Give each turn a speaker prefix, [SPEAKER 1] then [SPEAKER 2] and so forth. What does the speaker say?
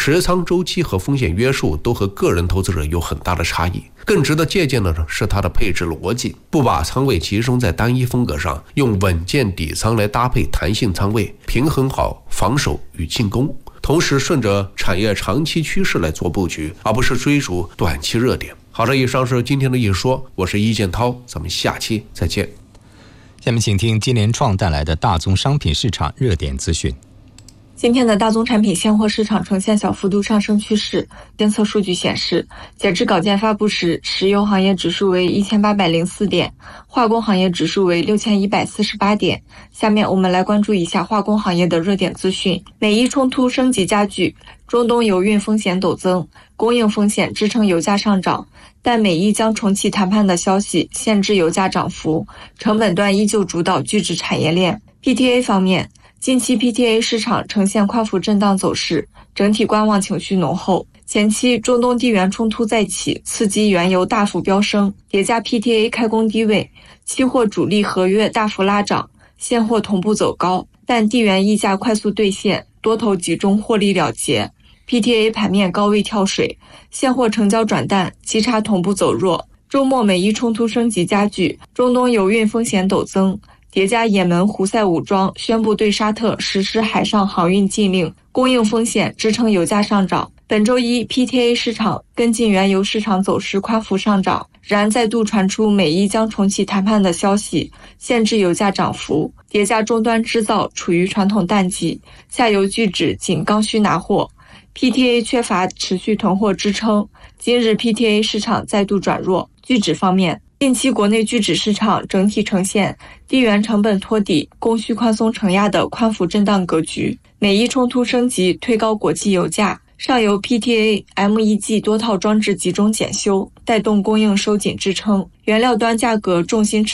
[SPEAKER 1] 持仓周期和风险约束都和个人投资者有很大的差异。更值得借鉴的是它的配置逻辑，不把仓位集中在单一风格上，用稳健底仓来搭配弹性仓位，平衡好防守与进攻，同时顺着产业长期趋势来做布局，而不是追逐短期热点。好的，以上是今天的一说，我是易建涛，咱们下期再见。
[SPEAKER 2] 下面请听金联创带来的大宗商品市场热点资讯。
[SPEAKER 3] 今天的大宗产品现货市场呈现小幅度上升趋势。监测数据显示，截至稿件发布时，石油行业指数为1804点，化工行业指数为6148点。下面我们来关注一下化工行业的热点资讯。美伊冲突升级加剧，中东油运风险陡增，供应风险支撑油价上涨，但美伊将重启谈判的消息限制油价涨幅，成本端依旧主导聚酯产业链。PTA 方面，近期 PTA 市场呈现宽幅震荡走势，整体观望情绪浓厚。前期中东地缘冲突再起，刺激原油大幅飙升，叠加 PTA 开工低位，期货主力合约大幅拉涨，现货同步走高，但地缘溢价快速兑现，多头集中获利了结。PTA 盘面高位跳水，现货成交转淡，基差同步走弱。周末美伊冲突升级加剧，中东油运风险陡增，叠加也门胡塞武装宣布对沙特实施海上航运禁令，供应风险支撑油价上涨。本周一 PTA 市场跟进原油市场走势宽幅上涨，然再度传出美伊将重启谈判的消息，限制油价涨幅，叠加终端制造处于传统淡季，下游聚酯仅刚需拿货， PTA 缺乏持续囤货支撑，今日 PTA 市场再度转弱。聚酯方面，近期国内聚酯市场整体呈现地缘成本托底、供需宽松承压的宽幅震荡格局。美伊冲突升级推高国际油价，上游 PTA MEG 多套装置集中检修，带动供应收紧支撑，原料端价格重心